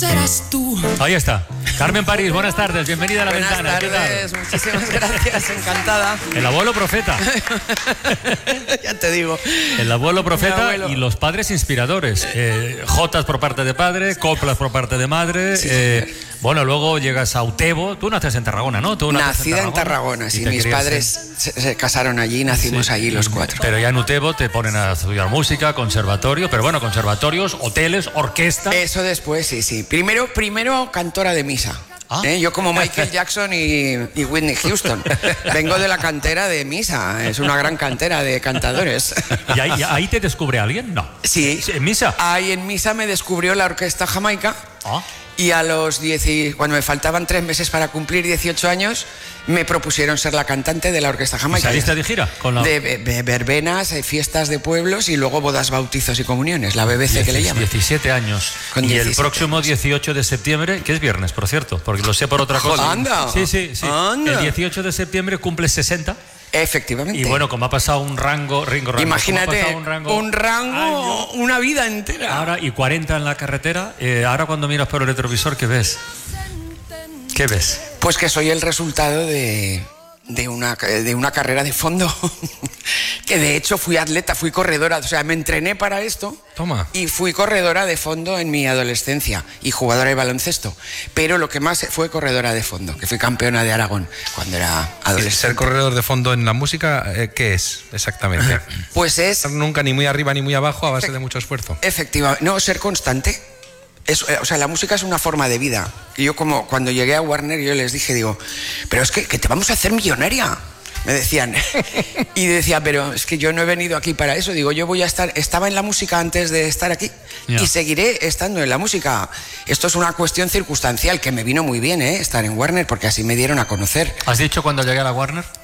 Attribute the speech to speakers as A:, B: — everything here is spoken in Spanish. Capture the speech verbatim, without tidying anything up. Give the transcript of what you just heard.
A: serás tú.
B: Ahí está. Carmen París, buenas tardes, bienvenida a La
C: Buenas
B: Ventana.
C: tardes,
B: ¿Qué tal?
C: muchísimas gracias, encantada.
B: El abuelo profeta.
C: Ya te digo.
B: El abuelo profeta
C: abuelo.
B: y los padres inspiradores. Eh, jotas por parte de padre, coplas por parte de madre.
C: Sí,
B: eh, bueno, luego llegas a Utebo. Tú naces en Tarragona, ¿no? Tú naces
C: Nacida en Tarragona,
B: y
C: sí.
B: te
C: Mis
B: crías
C: padres se, se casaron allí y nacimos
B: Sí.
C: allí los cuatro.
B: Pero ya en Utebo te ponen a estudiar música, conservatorio, pero bueno, conservatorios, hoteles, orquesta.
C: Eso después, sí, sí. Primero, primero cantora de misa.
B: Ah.
C: ¿Eh? Yo como Michael Jackson y, y Whitney Houston. Vengo de la cantera de misa. Es una gran cantera de cantadores.
B: ¿Y ahí, y ahí te descubre alguien? No.
C: Sí.
B: ¿En misa?
C: Ahí en misa me descubrió la Orquesta Jamaica.
B: Ah.
C: Y a los diez, y- cuando me faltaban tres meses para cumplir dieciocho años, me propusieron ser la cantante de la Orquesta
B: ¿Y
C: Jamaica.
B: saliste de gira? Con la...
C: De, de- de verbenas, eh, fiestas de pueblos y luego bodas, bautizos y comuniones, la B B C que le llaman.
B: diecisiete años.
C: Con
B: y el
C: diecisiete
B: próximo
C: años.
B: dieciocho de septiembre, que es viernes, por cierto, porque lo sé por otra cosa.
C: ¡Anda!
B: Sí, sí, sí.
C: ¡Anda!
B: El dieciocho de septiembre cumple sesenta.
C: Efectivamente.
B: Y bueno, como ha pasado un rango, ringo, rango como ha
C: Imagínate,
B: pasado un rango,
C: un rango,
B: año,
C: una vida entera.
B: ahora y cuarenta en la carretera, eh, ahora cuando miras por el retrovisor, ¿qué ves? ¿Qué ves?
C: Pues que soy el resultado de, de, una, de una carrera de fondo. Que de hecho fui atleta, fui corredora, o sea, me entrené para esto.
B: Toma.
C: Y fui corredora de fondo en mi adolescencia y jugadora de baloncesto. Pero lo que más fue corredora de fondo, que fui campeona de Aragón cuando era adolescente.
D: Ser corredor de fondo en la música, eh, ¿qué es exactamente?
C: Pues es,
D: Estar nunca ni muy arriba ni muy abajo a base de mucho esfuerzo.
C: efectivamente, no, ser constante. Es, eh, o sea, la música es una forma de vida. Y yo como cuando llegué a Warner, yo les dije, digo, pero es que, que te vamos a hacer millonaria. Me decían. Y decía, pero es que yo no he venido aquí para eso. Digo, yo voy a estar, estaba en la música antes de estar aquí
B: Ya.
C: y seguiré estando en la música. Esto es una cuestión circunstancial que me vino muy bien, ¿eh? Estar en Warner, porque así me dieron a conocer.
B: ¿Has dicho cuando llegué a la Warner?